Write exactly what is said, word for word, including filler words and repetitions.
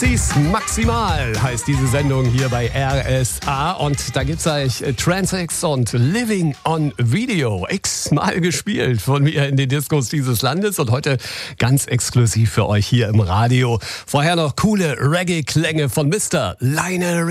Maxis Maximal heißt diese Sendung hier bei R S A. Und da gibt's eigentlich Transex und Living on Video. X-mal gespielt von mir in den Discos dieses Landes und heute ganz exklusiv für euch hier im Radio. Vorher noch coole Reggae-Klänge von Mister Lionel